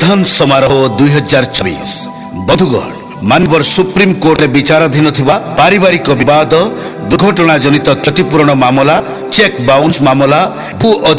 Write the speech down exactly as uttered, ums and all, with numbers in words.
प्रधान समारोह दुई हजार चौबीस बधुगढ़ मानवर सुप्रीम कोर्ट में विचाराधीन थिबा पारिवारिक विवाद दुर्घटना जनित क्षतिपूरण मामला चेक बाउंस मामला भू